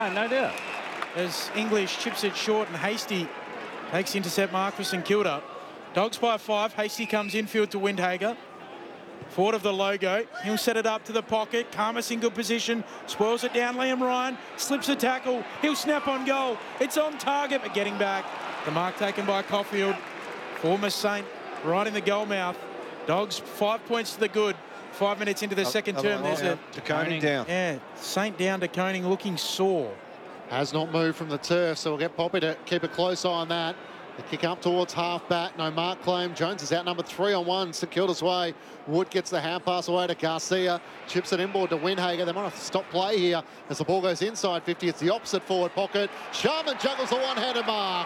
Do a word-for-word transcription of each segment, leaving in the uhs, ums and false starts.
No doubt. As English chips it short and Hasty takes intercept mark for St Kilda. Dogs by five. Hasty comes infield to Windhager. Forward of the logo. He'll set it up to the pocket. Karmas in good position. Spoils it down. Liam Ryan slips a tackle. He'll snap on goal. It's on target, but getting back. The mark taken by Caulfield. Former Saint right in the goal mouth. Dogs five points to the good. Five minutes into the second term. There's a De Koning down. Yeah, Saint down. De Koning looking sore. Has not moved from the turf, so we'll get Poppy to keep a close eye on that. The kick up towards half-back. No mark claim. Jones is out number three on one. St Kilda's way. Wood gets the hand pass away to Garcia. Chips it inboard to Windhager. They might have to stop play here as the ball goes inside fifty. It's the opposite forward pocket. Sharman juggles the one-handed mark.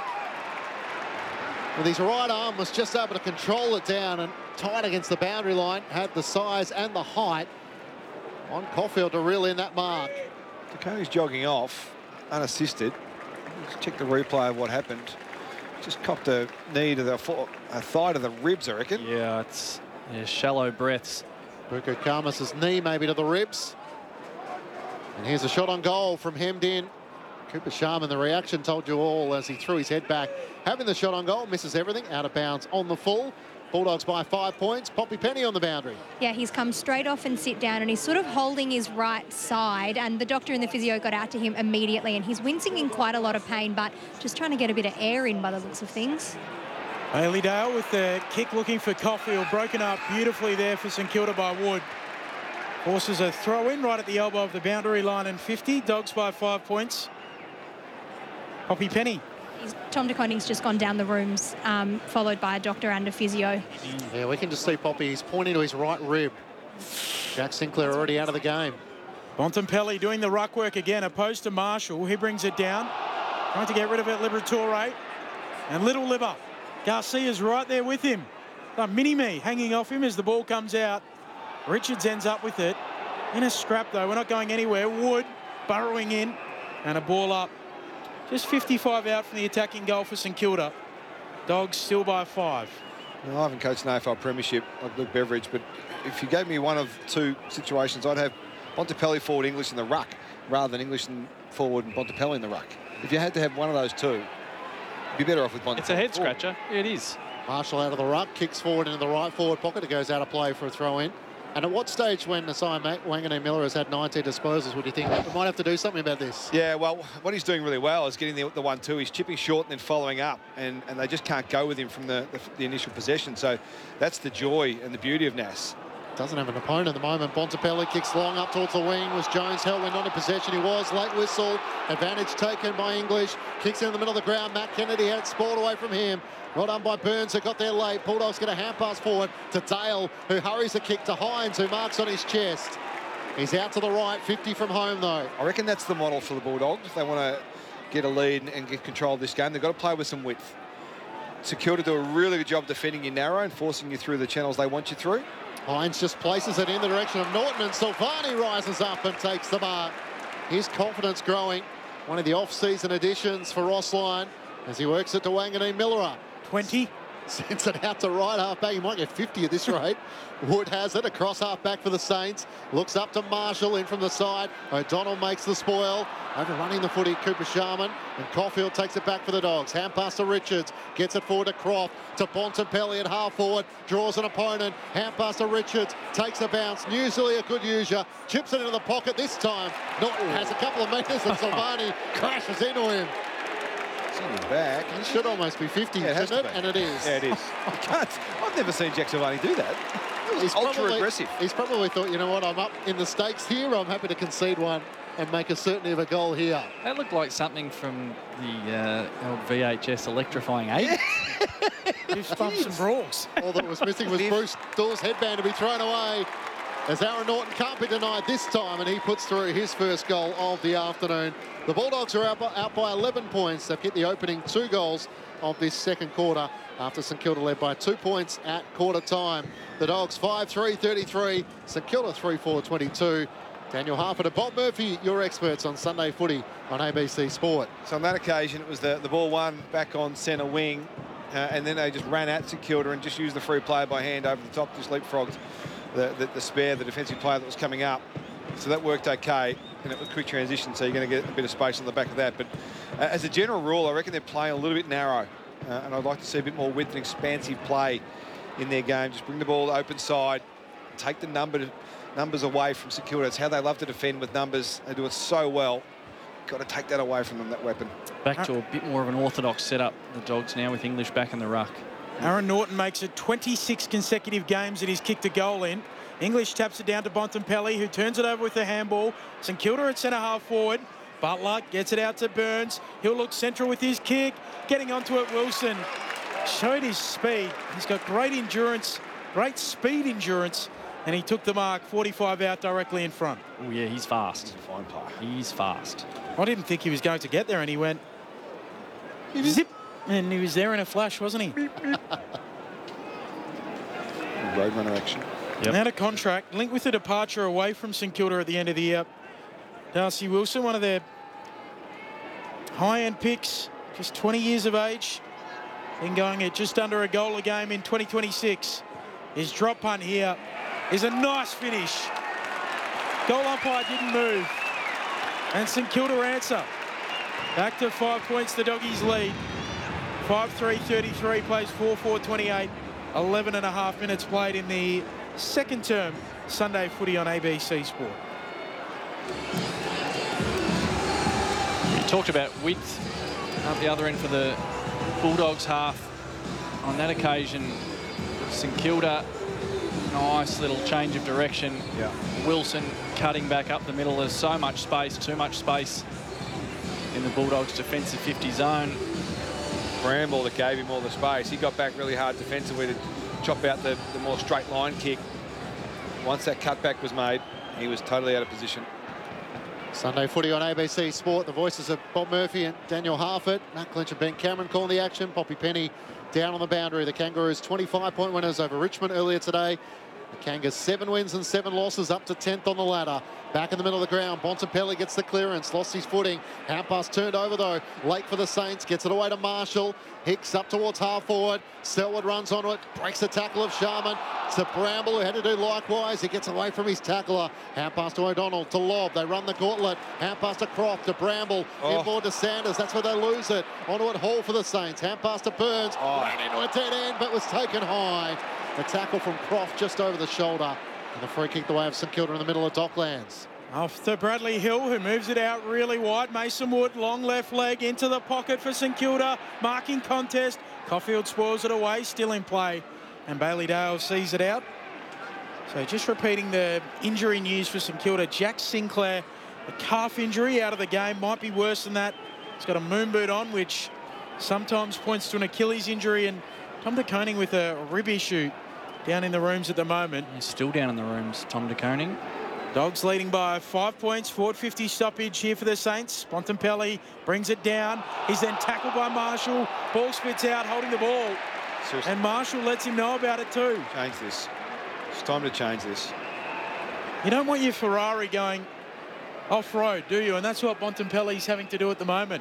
With his right arm, was just able to control it down and tight against the boundary line. Had the size and the height on Caulfield to reel in that mark. De Koning's jogging off, unassisted. Let's check the replay of what happened. Just copped a knee to the fo a thigh to the ribs, I reckon. Yeah, it's yeah, shallow breaths. Buko Karmas' knee maybe to the ribs. And here's a shot on goal from hemmed in. Cooper Sharman, the reaction told you all as he threw his head back. Having the shot on goal, misses everything, out of bounds on the full. Bulldogs by five points. Poppy Penny on the boundary. Yeah, he's come straight off and sit down, and he's sort of holding his right side, and the doctor and the physio got out to him immediately, and he's wincing in quite a lot of pain, but just trying to get a bit of air in by the looks of things. Bailey Dale with the kick looking for Caulfield. Broken up beautifully there for St Kilda by Wood. Forces a throw in right at the elbow of the boundary line and fifty. Dogs by five points. Poppy Penny. He's, Tom De Koning's just gone down the rooms, um, followed by a doctor and a physio. Yeah, we can just see Poppy. He's pointing to his right rib. Jack Sinclair already out of the game. Bontempelli doing the ruck work again, opposed to Marshall. He brings it down, trying to get rid of it, Liberatore. And Little Libber. Garcia's right there with him. Uh, Mini-me hanging off him as the ball comes out. Richards ends up with it. In a scrap, though. We're not going anywhere. Wood burrowing in. And a ball up. Just fifty-five out from the attacking goal for St Kilda. Dogs still by five. Well, I haven't coached an A F L premiership like Luke Beveridge, but if you gave me one of two situations, I'd have Bontempelli forward English in the ruck rather than English and forward and Bontempelli in the ruck. If you had to have one of those two, you'd be better off with Bontempelli. It's a head scratcher. It is. Marshall out of the ruck, kicks forward into the right forward pocket. It goes out of play for a throw-in. And at what stage, when Nasai Wanganeen Miller has had nineteen disposals, would you think we might have to do something about this? Yeah, well, what he's doing really well is getting the, the one two. He's chipping short and then following up, and, and they just can't go with him from the, the, the initial possession. So that's the joy and the beauty of Nas. Doesn't have an opponent at the moment. Bontempelli kicks long up towards the wing. Was Jones held when not in possession? He was. Late whistle. Advantage taken by English. Kicks in the middle of the ground. Matt Kennedy had it spoiled away from him. Well done by Burns, who got there late. Bulldogs get a hand pass forward to Dale, who hurries the kick to Hines, who marks on his chest. He's out to the right, fifty from home, though. I reckon that's the model for the Bulldogs. If they want to get a lead and get control of this game, they've got to play with some width. St Kilda do a really good job defending you narrow and forcing you through the channels they want you through. Hines just places it in the direction of Norton, and Silvani rises up and takes the mark. His confidence growing. One of the off-season additions for Rossline as he works it to Wanganeen Miller. twenty. Sends it out to right half-back. He might get fifty at this rate. Wood has it across half-back for the Saints. Looks up to Marshall in from the side. O'Donnell makes the spoil. Overrunning the footy, Cooper Sharman. And Caulfield takes it back for the Dogs. Hand pass to Richards. Gets it forward to Croft. To Bontempelli at half-forward. Draws an opponent. Hand pass to Richards. Takes a bounce. Newsley, a good user. Chips it into the pocket this time. Norton has a couple of metres and Silvani crashes into him. Back. It should almost be fifty, yeah, it shouldn't it? And it is. Yeah, it is. You can't. I've never seen Jack Silvani do that. It was He's ultra probably, aggressive. He's probably thought, you know what, I'm up in the stakes here. I'm happy to concede one and make a certainty of a goal here. That looked like something from the uh, old V H S electrifying eight. Just bumps and brawls. All that was missing was Bruce Dawes' headband to be thrown away, as Aaron Norton can't be denied this time, and he puts through his first goal of the afternoon. The Bulldogs are out by, out by eleven points. They've hit the opening two goals of this second quarter after St Kilda led by two points at quarter time. The Dogs five three thirty-three, St Kilda three four twenty-two. Daniel Harper and Bob Murphy, your experts on Sunday footy on A B C Sport. So on that occasion, it was the, the ball one back on centre wing, uh, and then they just ran at St Kilda and just used the free player by hand over the top, just leapfrogged the, the, the spare, the defensive player that was coming up. So that worked okay. and it was quick transition, so you're going to get a bit of space on the back of that. But uh, as a general rule, I reckon they're playing a little bit narrow, uh, and I'd like to see a bit more width and expansive play in their game. Just bring the ball open side, take the number numbers away from St Kilda. It's how they love to defend with numbers. They do it so well. Got to take that away from them, that weapon. Back to a bit more of an orthodox setup, the Dogs now with English back in the ruck. Aaron Norton makes it twenty-six consecutive games that he's kicked a goal in. English taps it down to Bontempelli, who turns it over with the handball. St Kilda at centre half forward. Butler gets it out to Burns. He'll look central with his kick. Getting onto it, Wilson showed his speed. He's got great endurance, great speed endurance, and he took the mark, forty-five out directly in front. Oh, yeah, he's fast. He's a fine player. He's fast. I didn't think he was going to get there, and he went zip, and he was there in a flash, wasn't he? Roadrunner action. Yep. Now to contract, linked with a departure away from St Kilda at the end of the year. Darcy Wilson, one of their high-end picks, just twenty years of age, been going at just under a goal a game in twenty twenty-six. His drop punt here is a nice finish. Goal umpire didn't move. And St Kilda answer. Back to five points, the Doggies lead. five three thirty-three, plays four four twenty-eight. eleven and a half minutes played in the second term Sunday footy on A B C Sport. We talked about width up the other end for the Bulldogs half. On that occasion, St Kilda, nice little change of direction. Yeah. Wilson cutting back up the middle. There's so much space, too much space in the Bulldogs' defensive fifty zone. Bramble that gave him all the space. He got back really hard defensively to chop out the, the more straight line kick. Once that cutback was made, he was totally out of position. Sunday footy on A B C Sport. The voices of Bob Murphy and Daniel Harford. Matt Clinch and Ben Cameron calling the action. Poppy Penny down on the boundary. The Kangaroos twenty-five point winners over Richmond earlier today. The Kangas seven wins and seven losses, up to tenth on the ladder. Back in the middle of the ground, Bontempelli gets the clearance, lost his footing. Hand pass turned over though, late for the Saints, gets it away to Marshall. Hicks up towards half forward. Selwood runs onto it, breaks the tackle of Sharman. To Bramble, who had to do likewise. He gets away from his tackler. Hand pass to O'Donnell, to Lobb. They run the gauntlet. Hand pass to Croft, to Bramble. Oh. Inboard to Sanders. That's where they lose it. Onto it, Hall for the Saints. Hand pass to Burns. Oh. Ran into a dead end, but was taken high. The tackle from Croft just over the shoulder. And the free kick the way of St Kilda in the middle of Docklands. Off to Bradley Hill, who moves it out really wide. Mason Wood, long left leg into the pocket for St Kilda. Marking contest. Caulfield spoils it away, still in play. And Bailey Dale sees it out. So just repeating the injury news for St Kilda. Jack Sinclair, a calf injury, out of the game. Might be worse than that. He's got a moon boot on, which sometimes points to an Achilles injury. And Tom De Koning with a rib issue down in the rooms at the moment. He's still down in the rooms, Tom De Koning. Dogs leading by five points. forward fifty stoppage here for the Saints. Bontempelli brings it down. He's then tackled by Marshall. Ball spits out, holding the ball. Seriously. And Marshall lets him know about it too. Change this. It's time to change this. You don't want your Ferrari going off-road, do you? And that's what Bontempelli's having to do at the moment.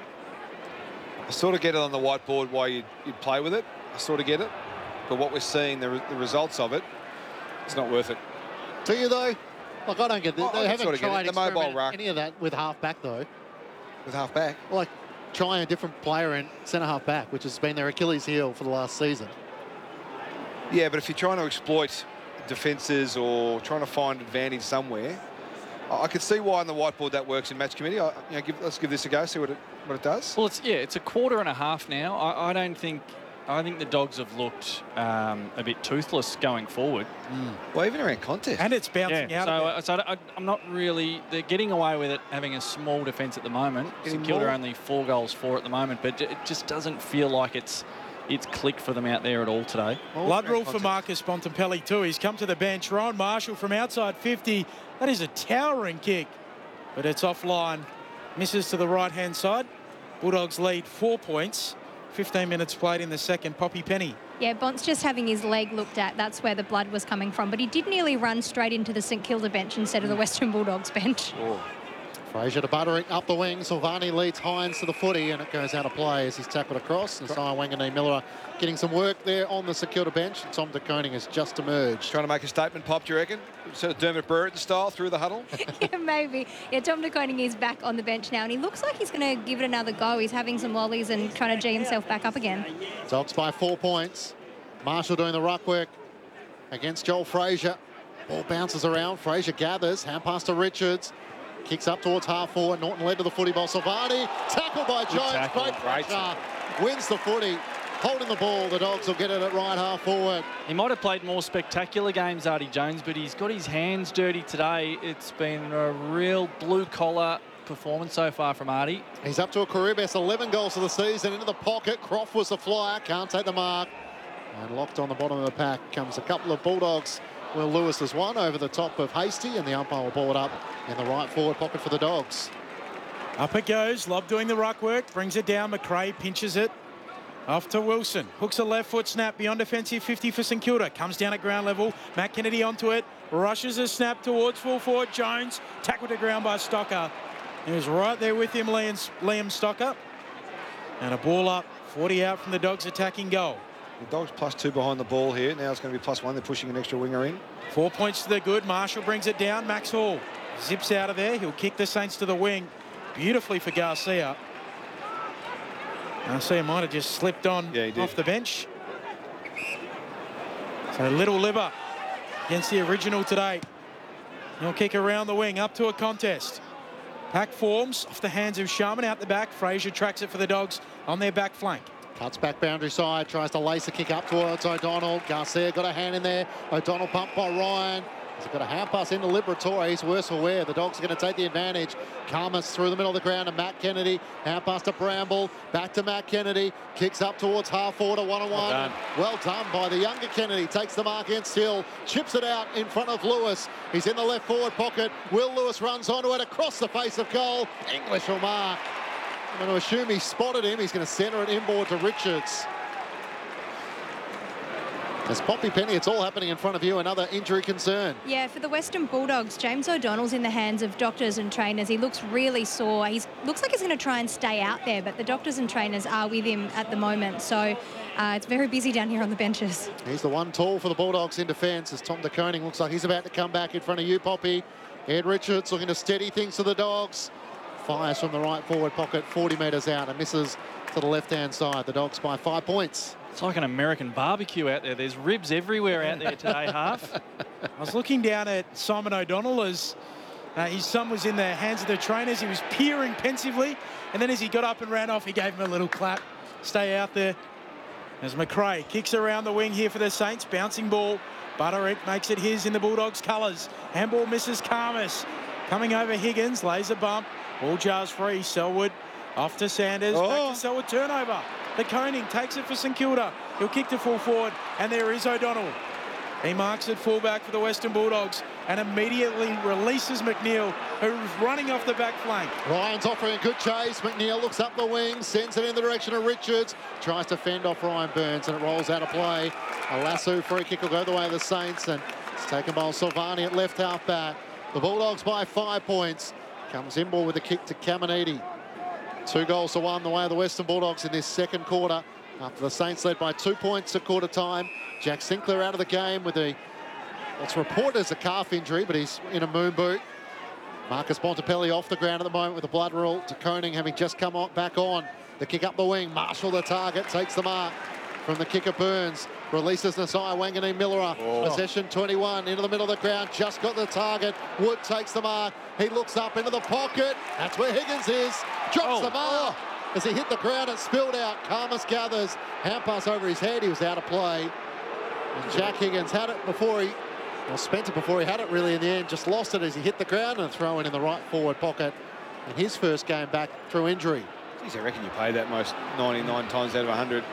I sort of get it on the whiteboard why you'd, you'd play with it. I sort of get it. But what we're seeing, the, the results of it, it's not worth it. Do you though? Like, I don't get that. Oh, I They can haven't sort of get it. tried The mobile experiment ruck. any of that with half back though. With half back. Like trying a different player in centre half back, which has been their Achilles heel for the last season. Yeah, but if you're trying to exploit defences or trying to find advantage somewhere, I I could see why on the whiteboard that works in match committee. I, you know, give, let's give this a go, see what it what it does. Well, it's yeah, it's a quarter and a half now. I, I don't think I think the Dogs have looked um, a bit toothless going forward. Well, even around contest. And it's bouncing Yeah, out so, of uh, so I, I'm not really. They're getting away with it, having a small defence at the moment. Getting St Kilda more. only four goals for at the moment, but it just doesn't feel like it's it's clicked for them out there at all today. Blood rule for Marcus Bontempelli too. He's come to the bench. Ryan Marshall from outside fifty. That is a towering kick, but it's offline. Misses to the right-hand side. Bulldogs lead four points. fifteen minutes played in the second. Poppy Penny. Yeah, Bont's just having his leg looked at. That's where the blood was coming from. But he did nearly run straight into the St Kilda bench instead of the Western Bulldogs bench. Oh. Fraser to Buttering up the wing. Silvani leads Hines to the footy, and it goes out of play as he's tackled across. And Nasai Wanganeen-Miller getting some work there on the St Kilda bench. And Tom De Koning has just emerged. Trying to make a statement, Pop, do you reckon? Sort of Dermot Brereton style through the huddle? Yeah, maybe. Yeah, Tom De Koning is back on the bench now, and he looks like he's going to give it another go. He's having some lollies and trying to G himself back up again. Dogs by four points. Marshall doing the ruck work against Joel Fraser. Ball bounces around. Fraser gathers. Hand pass to Richards. Kicks up towards half forward. Norton led to the footy ball. Silvani tackled by Jones. tackle. Great Great. pressure. Wins the footy. Holding the ball. The Dogs will get it at right half forward. He might have played more spectacular games, Artie Jones, but he's got his hands dirty today. It's been a real blue-collar performance so far from Artie. He's up to a career best eleven goals of the season. Into the pocket. Croft was the flyer. Can't take the mark. And locked on the bottom of the pack comes a couple of Bulldogs. Will Lewis has won over the top of Hasty, and the umpire will ball it up in the right forward pocket for the Dogs. Up it goes. Lobb doing the ruck work. Brings it down. McRae pinches it. Off to Wilson. Hooks a left foot snap beyond defensive fifty for St Kilda. Comes down at ground level. Matt Kennedy onto it. Rushes a snap towards full forward. Jones. Tackled to ground by Stocker. He was right there with him, Liam, Liam Stocker. And a ball up. forty out from the Dogs attacking goal. The Dogs plus two behind the ball here. Now it's going to be plus one. They're pushing an extra winger in. Four points to the good. Marshall brings it down. Max Hall zips out of there. He'll kick the Saints to the wing. Beautifully for Garcia. Garcia might have just slipped on Yeah, he did. off the bench. So Little Liver against the original today. He'll kick around the wing up to a contest. Pack forms off the hands of Sharman out the back. Fraser tracks it for the Dogs on their back flank. Cuts back boundary side, tries to lace a kick up towards O'Donnell. Garcia got a hand in there. O'Donnell pumped by Ryan. He's got a hand pass into Liberatore. He's worse for wear. The Dogs are going to take the advantage. Karmas through the middle of the ground to Matt Kennedy. Hand pass to Bramble. Back to Matt Kennedy. Kicks up towards half forward, a one-on-one. Well done. Well done by the younger Kennedy. Takes the mark against Hill. Chips it out in front of Lewis. He's in the left forward pocket. Will Lewis runs onto it across the face of goal. English will mark. I'm going to assume he spotted him. He's going to centre it inboard to Richards. There's Poppy Penny. It's all happening in front of you. Another injury concern. Yeah, for the Western Bulldogs, James O'Donnell's in the hands of doctors and trainers. He looks really sore. He looks like he's going to try and stay out there, but the doctors and trainers are with him at the moment. So uh, it's very busy down here on the benches. He's the one tall for the Bulldogs in defence as Tom De Koning looks like he's about to come back in front of you, Poppy. Ed Richards looking to steady things for the Dogs. Fires from the right forward pocket, forty metres out, and misses to the left-hand side. The Dogs by five points. It's like an American barbecue out there. There's ribs everywhere out there today, half. I was looking down at Simon O'Donnell as uh, his son was in the hands of the trainers. He was peering pensively, and then as he got up and ran off, he gave him a little clap. Stay out there. As McRae kicks around the wing here for the Saints. Bouncing ball. Butterick makes it his in the Bulldogs' colours. Handball misses Karmas. Coming over Higgins, lays a bump. Ball jars free. Selwood off to Sanders. Oh. Back to Selwood. Turnover. The Koning takes it for St Kilda. He'll kick to full forward, and there is O'Donnell. He marks at fullback for the Western Bulldogs and immediately releases McNeil, who's running off the back flank. Ryan's offering a good chase. McNeil looks up the wing, sends it in the direction of Richards. Tries to fend off Ryan Burns, and it rolls out of play. A lasso free kick will go the way of the Saints, and it's taken by Silvani at left half back. The Bulldogs by five points. Comes in ball with a kick to Caminiti. Two goals to one the way of the Western Bulldogs in this second quarter. After the Saints led by two points at quarter time. Jack Sinclair out of the game with a, what's reported as a calf injury, but he's in a moon boot. Marcus Bontempelli off the ground at the moment with the blood rule. De Koning having just come on, back on. The kick up the wing. Marshall the target, takes the mark from the kicker Burns. Releases Nasai Wanganeen-Miller. Oh. Possession twenty-one into the middle of the ground. Just got the target. Wood takes the mark. He looks up into the pocket. That's where Higgins is. Drops Oh. the mark. As he hit the ground, it spilled out. Karmas gathers. Hand pass over his head. He was out of play. And Jack Higgins had it before he, well, spent it before he had it really in the end. Just lost it as he hit the ground and throw in in the right forward pocket in his first game back through injury. Geez, I reckon you pay that most ninety-nine times out of one hundred.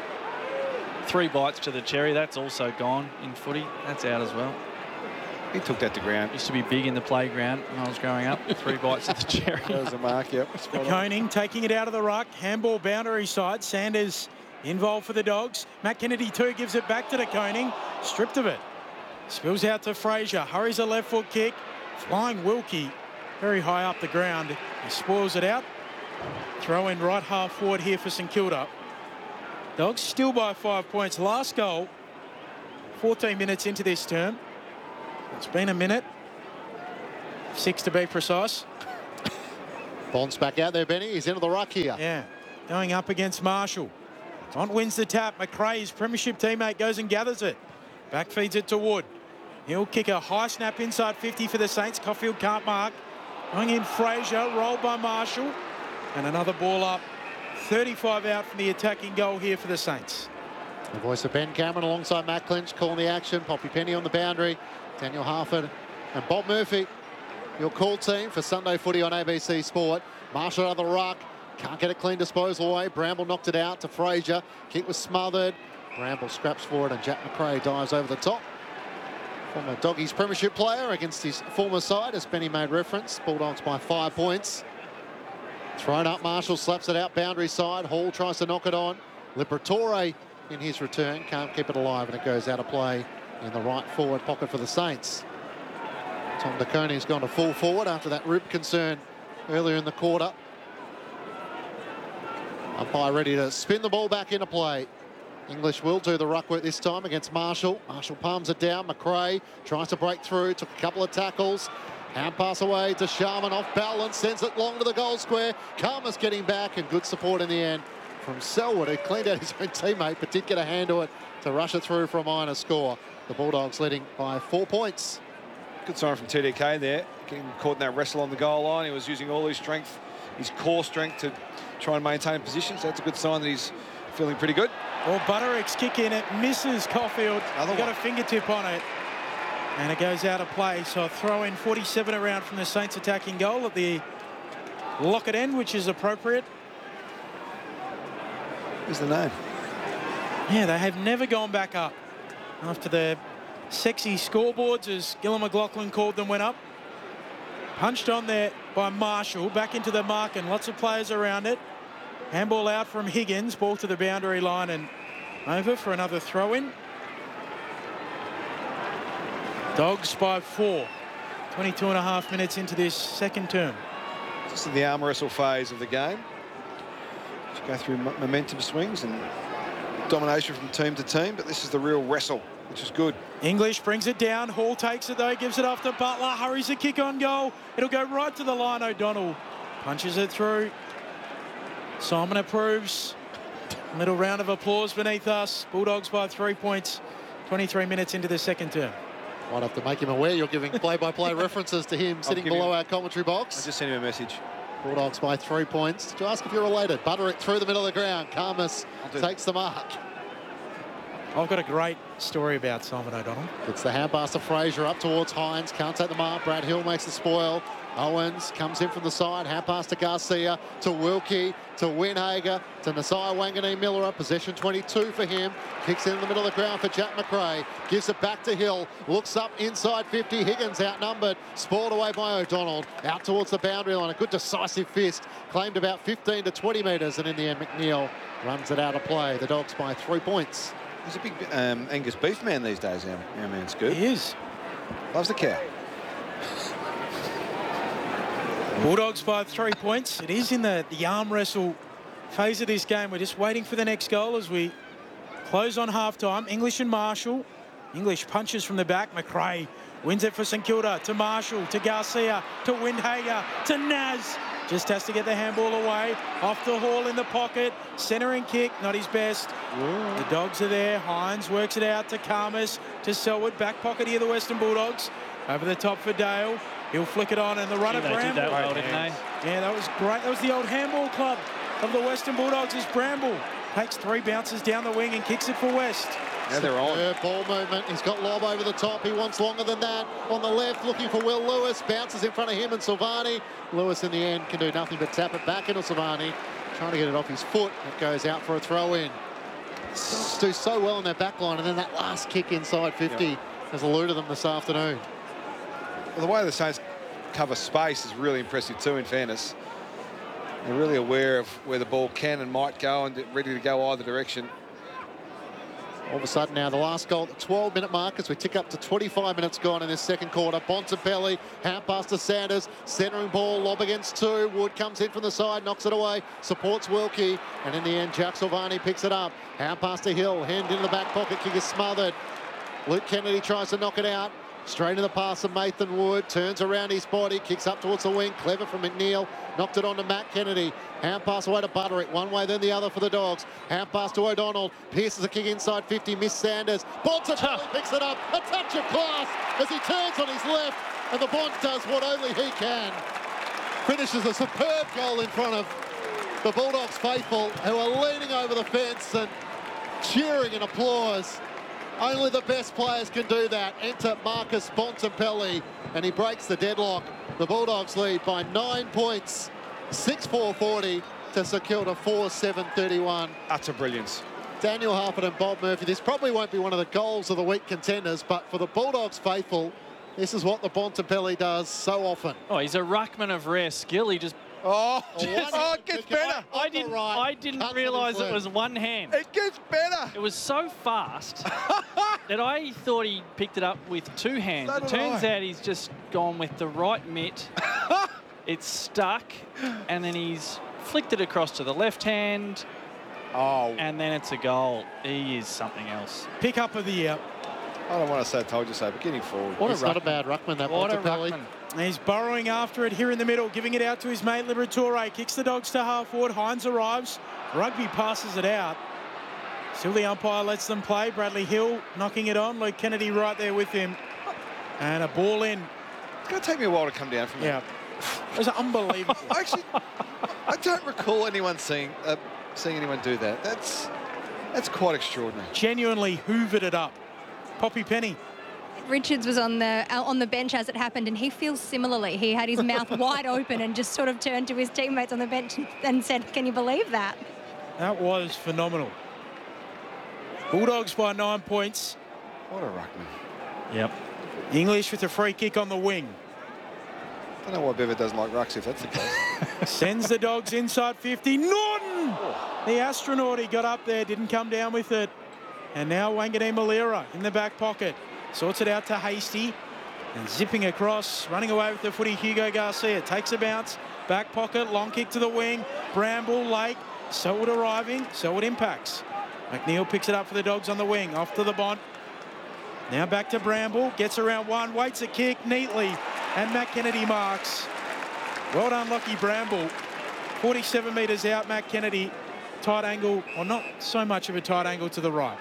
Three bites to the cherry. That's also gone in footy. That's out as well. He took that to ground. Used to be big in the playground when I was growing up. Three bites to the cherry. That was a mark, yep. Spot on. Koning taking it out of the ruck. Handball boundary side. Sanders involved for the Dogs. Matt Kennedy too gives it back to the Koning. Stripped of it. Spills out to Fraser. Hurries a left foot kick. Flying Wilkie. very high up the ground. He spoils it out. Throw in right half forward here for St Kilda. Dogs still by five points. Last goal, fourteen minutes into this term. It's been a minute. Six to be precise. Bond's back out there, Benny. He's into the ruck here. Yeah, going up against Marshall. Tont wins the tap. McRae, his premiership teammate, goes and gathers it. Back feeds it to Wood. He'll kick a high snap inside fifty for the Saints. Caulfield can't mark. Going in Fraser, rolled by Marshall. And another ball up. thirty-five out from the attacking goal here for the Saints. The voice of Ben Cameron alongside Matt Clinch calling the action. Poppy Penny on the boundary. Daniel Harford and Bob Murphy. Your call team for Sunday footy on A B C Sport. Marshall out of the ruck. Can't get a clean disposal away. Bramble knocked it out to Fraser. Kick was smothered. Bramble scraps forward and Jack McRae dives over the top. Former Doggies premiership player against his former side, as Benny made reference. Bulldogs by five points. Thrown up, Marshall slaps it out boundary side. Hall tries to knock it on. Liberatore in his return. Can't keep it alive and it goes out of play in the right forward pocket for the Saints. Tom DeConey's gone to full forward after that rib concern earlier in the quarter. Umpire ready to spin the ball back into play. English will do the ruck work this time against Marshall. Marshall palms it down. McRae tries to break through. Took a couple of tackles. Hand pass away to Sharman off balance. Sends it long to the goal square. Karmas getting back and good support in the end from Selwood, who cleaned out his own teammate but did get a hand to it to rush it through for a minor score. The Bulldogs leading by four points. Good sign from T D K there. Getting caught in that wrestle on the goal line. He was using all his strength, his core strength, to try and maintain position. So that's a good sign that he's feeling pretty good. Well, Butterick's kick in, it misses Caulfield. Another He got one. a fingertip on it. And it goes out of play. So a throw in forty-seven around from the Saints attacking goal at the Lockett end, which is appropriate. Here's the name. Yeah, they have never gone back up after the sexy scoreboards, as Gillum McLaughlin called them, went up. Punched on there by Marshall, back into the mark and lots of players around it. Handball out from Higgins, ball to the boundary line and over for another throw-in. Dogs by four. twenty-two and a half minutes into this second term. Just in the arm wrestle phase of the game. Just go through mo- momentum swings and domination from team to team, but this is the real wrestle, which is good. English brings it down. Hall takes it though, gives it off to Butler. Hurries a kick on goal. It'll go right to the line. O'Donnell punches it through. Simon approves. A little round of applause beneath us. Bulldogs by three points. twenty-three minutes into the second term. Might have to make him aware you're giving play-by-play references to him sitting give below him- our commentary box. I just sent him a message. Bulldogs by three points. Did you ask if you're related? Butterick through the middle of the ground. Karmas do. takes the mark. I've got a great story about Simon O'Donnell. It's the hand pass to Fraser up towards Hines. Can't take the mark. Brad Hill makes the spoil. Owens comes in from the side. Hand pass to Garcia, to Wilkie, to Winhager, to Nasai Wanganeen Miller. Possession twenty-two for him. Kicks in the middle of the ground for Jack McRae. Gives it back to Hill. Looks up inside fifty. Higgins outnumbered. Spoiled away by O'Donnell. Out towards the boundary line. A good decisive fist. Claimed about fifteen to twenty metres. And in the end, McNeil runs it out of play. The Dogs by three points. He's a big um, Angus beef man these days, our, our man Scoop. He is. Loves the cow. Bulldogs by three points. It is in the, the arm wrestle phase of this game. We're just waiting for the next goal as we close on half-time. English and Marshall. English punches from the back. McRae wins it for St Kilda. To Marshall, to Garcia, to Windhager, to Naz. Just has to get the handball away. Off the Hall in the pocket. Centering kick, not his best. Whoa. The Dogs are there. Hines works it out to Karmas, to Selwood. Back pocket here, the Western Bulldogs. Over the top for Dale. He'll flick it on, and the runner Gee, they did that Bramble. well, didn't they? Yeah, that was great. That was the old handball club of the Western Bulldogs. Is Bramble takes three bounces down the wing and kicks it for West. Now they're on. Superb ball movement. He's got lob over the top. He wants longer than that. On the left, looking for Will Lewis. Bounces in front of him and Silvani. Lewis in the end can do nothing but tap it back into Silvani. Trying to get it off his foot. It goes out for a throw in. Dogs do so well in their back line, and then that last kick inside fifty Yep. has eluded them this afternoon. Well, the way the Saints cover space is really impressive too, in fairness. They're really aware of where the ball can and might go and ready to go either direction. All of a sudden now, the last goal at the twelve minute mark as we tick up to twenty-five minutes gone in this second quarter. Bontempelli, hand pass to Sanders, centering ball, lob against two. Wood comes in from the side, knocks it away, supports Wilkie, and in the end, Jack Silvani picks it up. Hand pass to Hill, hand into the back pocket, kick is smothered. Luke Kennedy tries to knock it out. Straight in the pass to Nathan Wood, turns around his body, kicks up towards the wing. Clever from McNeil, knocked it on to Matt Kennedy. Hand pass away to Butterick, one way then the other for the Dogs. Hand pass to O'Donnell, pierces a kick inside fifty, missed Sanders. Bontempelli picks it up, a touch of class as he turns on his left, and the Bont does what only he can. Finishes a superb goal in front of the Bulldogs faithful, who are leaning over the fence and cheering in applause. Only the best players can do that. Enter Marcus Bontempelli, and he breaks the deadlock. The Bulldogs lead by nine points, six four forty to St Kilda four seven thirty-one. Utter brilliance. Daniel Harford and Bob Murphy, this probably won't be one of the goals of the week contenders, but for the Bulldogs faithful, this is what the Bontempelli does so often. Oh, he's a ruckman of rare skill. He just... Oh, Oh, oh it gets better. I didn't, right, I didn't cuts realise with his it was left. one hand. It gets better. It was so fast that I thought he picked it up with two hands. So It did turns I. out he's just gone with the right mitt. It's stuck, and then he's flicked it across to the left hand, Oh, and then it's a goal. He is something else. Pick up of the year. I don't want to say I told you so, but getting forward. What a It's not a ruckman. bad ruckman, that What a Bontempelli. ruckman. He's burrowing after it here in the middle, giving it out to his mate Liberatore. Kicks the Dogs to half forward. Hines arrives. Rugby passes it out. Still the umpire lets them play. Bradley Hill knocking it on. Luke Kennedy right there with him. And a ball in. It's going to take me a while to come down from Yeah. It was unbelievable. that. Actually, I don't recall anyone seeing uh, seeing anyone do that. That's that's quite extraordinary. Genuinely hoovered it up. Poppy Penny. Richards was on the uh, on the bench as it happened, and he feels similarly. He had his mouth wide open and just sort of turned to his teammates on the bench and said, "Can you believe that?" That was phenomenal. Bulldogs by nine points. What a ruckman. Yep. English with a free kick on the wing. I don't know why Bevan doesn't like rucks if that's the case. Sends the Dogs inside fifty. Norton! The astronaut, he got up there, didn't come down with it. And now Wanganeen Malira in the back pocket. Sorts it out to Hasty. And zipping across, running away with the footy, Hugo Garcia. Takes a bounce, back pocket, long kick to the wing. Bramble, Lake, Selwood arriving, Selwood impacts. McNeil picks it up for the Dogs on the wing, off to the Bont. Now back to Bramble, gets around one, waits a kick neatly. And Matt Kennedy marks. Well done, Lockie Bramble. forty-seven metres out, Matt Kennedy. Tight angle, or not so much of a tight angle to the right.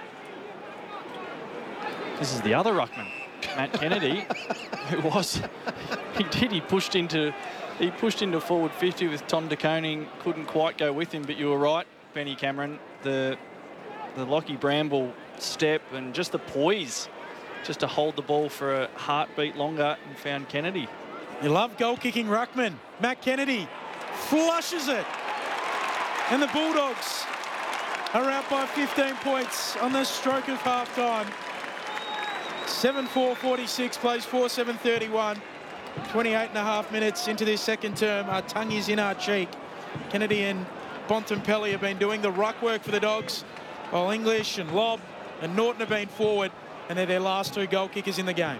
This is the other ruckman, Matt Kennedy, who was, he did, he pushed into, he pushed into forward fifty with Tom De Koning, couldn't quite go with him, but you were right, Benny Cameron, the, the Lockie Bramble step and just the poise, just to hold the ball for a heartbeat longer and found Kennedy. You love goal-kicking ruckman. Matt Kennedy flushes it. And the Bulldogs are out by fifteen points on the stroke of half-time. seven four forty-six plays four seven thirty-one. twenty-eight and a half minutes into this second term. Our tongue is in our cheek. Kennedy and Bontempelli have been doing the ruck work for the Dogs, while English and Lobb and Norton have been forward, and they're their last two goal kickers in the game.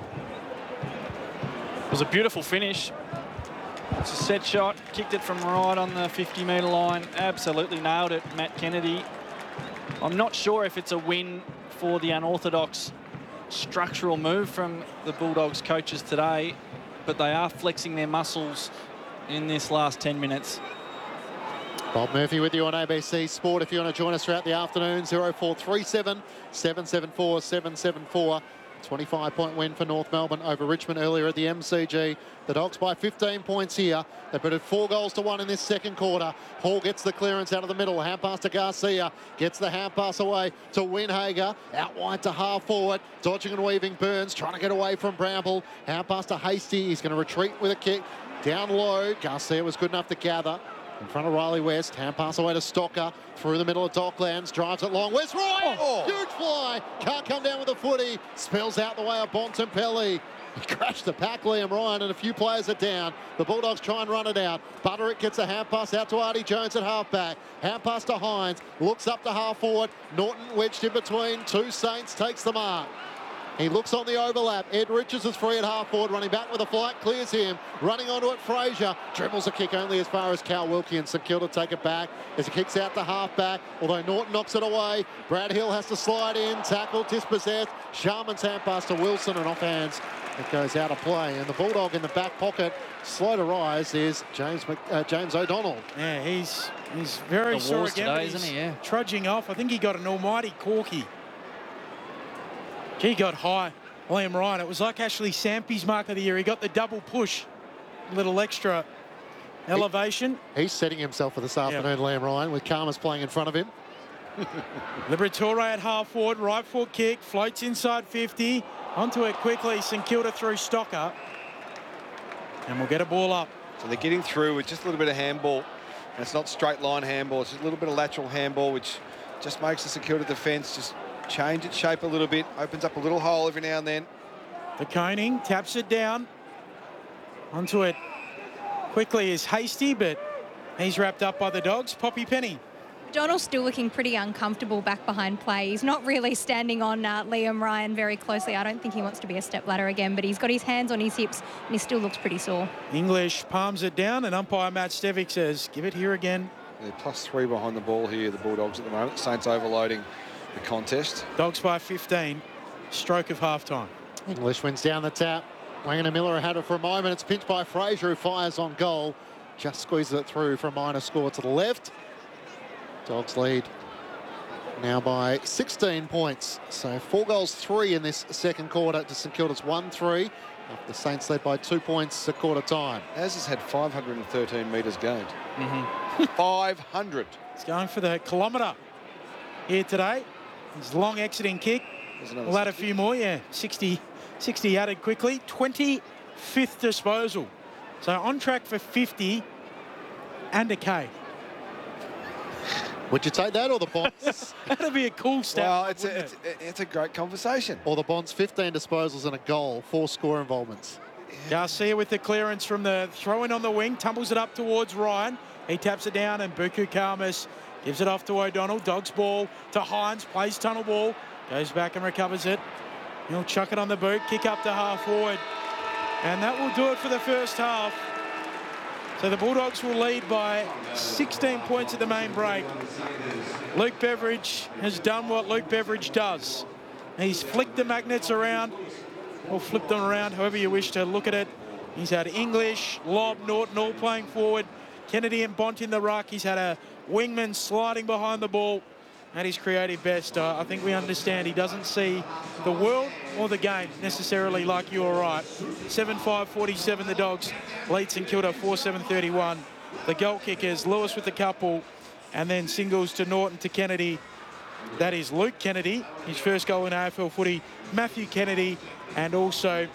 It was a beautiful finish. It's a set shot, kicked it from right on the fifty metre line. Absolutely nailed it, Matt Kennedy. I'm not sure if it's a win for the unorthodox structural move from the Bulldogs coaches today, but they are flexing their muscles in this last ten minutes. Bob Murphy with you on A B C Sport. If you want to join us throughout the afternoon, zero four three seven, seven seven four, seven seven four. twenty-five point win for North Melbourne over Richmond earlier at the M C G. The Dogs by fifteen points here. They put it four goals to one in this second quarter. Hall gets the clearance out of the middle. Hand pass to Garcia. Gets the hand pass away to Winhager. Out wide to half forward. Dodging and weaving Burns. Trying to get away from Bramble. Hand pass to Hasty. He's going to retreat with a kick. Down low. Garcia was good enough to gather. In front of Riley West. Hand pass away to Stocker. Through the middle of Docklands. Drives it long. West right. Oh. Huge fly. Can't come down with the footy. Spills out the way of Bontempelli. He crashed the pack, Liam Ryan, and a few players are down. The Bulldogs try and run it out. Butterick gets a hand pass out to Artie Jones at halfback. Hand pass to Hines. Looks up to half forward. Norton wedged in between. Two Saints takes the mark. He looks on the overlap. Ed Richards is free at half forward, running back with a flight, clears him. Running onto it, Fraser. Dribbles a kick only as far as Cal Wilkie, and St Kilda take it back as he kicks out to half back. Although Norton knocks it away. Brad Hill has to slide in, tackle, dispossessed. Sharman's hand pass to Wilson, and off hands. It goes out of play. And the Bulldog in the back pocket, slow to rise, is James Mc, uh, James O'Donnell. Yeah, he's he's very The sore wars again, today, but he's isn't he? Yeah. trudging off. I think he got an almighty corky. He got high, Liam Ryan. It was like Ashley Sampy's mark of the year. He got the double push, little extra elevation. He, he's setting himself for this afternoon, Liam Ryan, with Karmas playing in front of him. Liberatore at half forward, right foot kick, floats inside fifty. Onto it quickly, St Kilda through Stocker. And we'll get a ball up. So they're getting through with just a little bit of handball. And it's not straight line handball, it's just a little bit of lateral handball, which just makes the St Kilda defence just change its shape a little bit, opens up a little hole every now and then. The Koning taps it down. Onto it quickly is Hasty, but he's wrapped up by the Dogs. Poppy Penny. Donald's still looking pretty uncomfortable back behind play. He's not really standing on uh, Liam Ryan very closely. I don't think he wants to be a step ladder again, but he's got his hands on his hips and he still looks pretty sore. English palms it down, and umpire Matt Stevic says, give it here again. They're plus three behind the ball here, the Bulldogs at the moment. Saints overloading the contest. Dogs by fifteen. Stroke of half-time. English wins down the tap. Wangana Miller had it for a moment. It's pinched by Fraser, who fires on goal. Just squeezes it through for a minor score to the left. Dogs lead now by sixteen points. So four goals, three in this second quarter to St Kilda's one three. The Saints led by two points at quarter time. Az has had five hundred thirteen metres gained. Mm-hmm. five hundred. He's going for the kilometre here today. His long exiting kick. We'll add a few more, yeah. sixty, sixty added quickly. twenty-fifth disposal. So on track for fifty and a K. Would you take that or the Bonds? That'd be a cool stat. Well, it's a, it? it's, it's a great conversation. Or the Bonds, fifteen disposals and a goal, four score involvements. Garcia with the clearance from the throw-in on the wing, tumbles it up towards Ryan. He taps it down, and Buku Karmas gives it off to O'Donnell. Dogs ball to Hines, plays tunnel ball, goes back and recovers it. He'll chuck it on the boot, kick up to half forward. And that will do it for the first half. So the Bulldogs will lead by sixteen points at the main break. Luke Beveridge has done what Luke Beveridge does. He's flicked the magnets around, or flipped them around, however you wish to look at it. He's had English, Lobb, Norton all playing forward. Kennedy and Bont in the ruck. He's had a wingman sliding behind the ball at his creative best. Uh, I think we understand he doesn't see the world or the game necessarily like you or right. seven five forty-seven, the Dogs lead St Kilda four seven thirty-one. The goal kickers, Lewis with the couple, and then singles to Norton to Kennedy. That is Luke Kennedy, his first goal in A F L footy. Matthew Kennedy, and also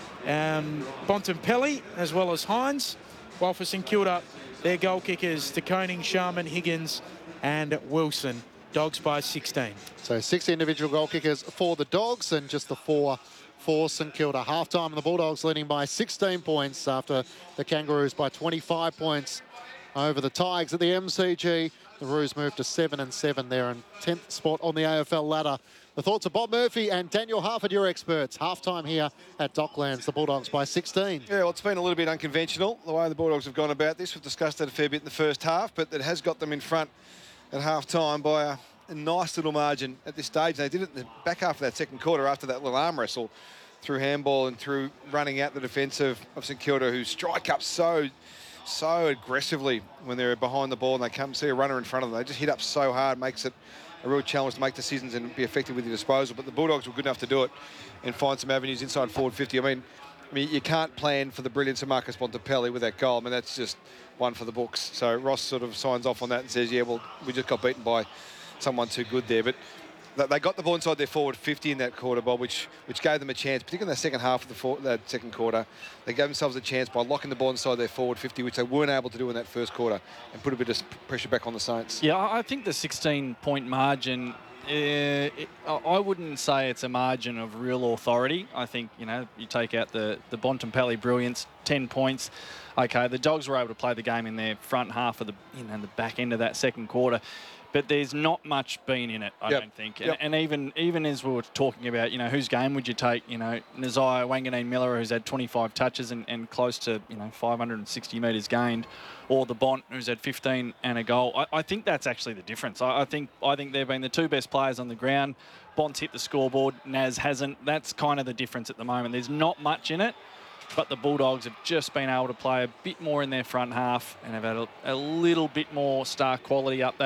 um, Bontempelli, as well as Hines. While for St Kilda, their goal kickers to Koning, Sharman, Higgins and Wilson. Dogs by sixteen. So six individual goal kickers for the Dogs and just the four for St Kilda. Half-time, the Bulldogs leading by sixteen points after the Kangaroos by twenty-five points over the Tigers at the M C G. The Roos moved to seven and seven there and tenth spot on the A F L ladder. The thoughts of Bob Murphy and Daniel Harford, your experts. Half-time here at Docklands, the Bulldogs by sixteen. Yeah, well, it's been a little bit unconventional, the way the Bulldogs have gone about this. We've discussed that a fair bit in the first half, but it has got them in front at half-time by a, a nice little margin at this stage. They did it in the back half of that second quarter after that little arm wrestle through handball and through running out the defence of, of St Kilda, who strike up so, so aggressively when they're behind the ball and they come see a runner in front of them. They just hit up so hard, makes it a real challenge to make decisions and be effective with your disposal. But the Bulldogs were good enough to do it and find some avenues inside forward fifty. I mean, I mean, you can't plan for the brilliance of Marcus Bontempelli with that goal. I mean, that's just one for the books. So Ross sort of signs off on that and says, yeah, well, we just got beaten by someone too good there. But they got the ball inside their forward fifty in that quarter, Bob, which which gave them a chance, particularly in the second half of the for, that second quarter. They gave themselves a chance by locking the ball inside their forward fifty, which they weren't able to do in that first quarter, and put a bit of pressure back on the Saints. Yeah, I think the sixteen point margin it, I I wouldn't say it's a margin of real authority. I think, you know, you take out the, the Bontempelli brilliance, ten points. Okay, the Dogs were able to play the game in their front half of the, you know, the back end of that second quarter. But there's not much been in it, I Yep. don't think. Yep. And, and even even as we were talking about, you know, whose game would you take? You know, Nazaya Wanganeen Miller, who's had twenty-five touches and, and close to, you know, five hundred sixty metres gained, or the Bont, who's had fifteen and a goal. I, I think that's actually the difference. I, I think I think they've been the two best players on the ground. Bont's hit the scoreboard, Naz hasn't. That's kind of the difference at the moment. There's not much in it. But the Bulldogs have just been able to play a bit more in their front half and have had a, a little bit more star quality up that